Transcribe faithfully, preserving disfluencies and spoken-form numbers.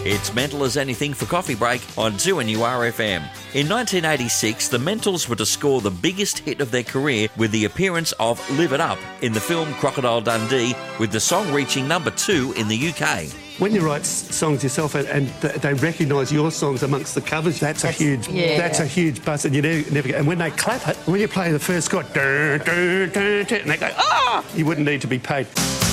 It's Mental as Anything for Coffee Break on two N U R F M. In nineteen eighty-six, the Mentals were to score the biggest hit of their career with the appearance of Live It Up in the film Crocodile Dundee, with the song reaching number two in the U K. When you write s- songs yourself and, and th- they recognise your songs amongst the covers, that's, that's a huge, yeah. that's a huge buzz, and you never, never get. And when they clap it, when you play the first chord, and they go, ah, you wouldn't need to be paid.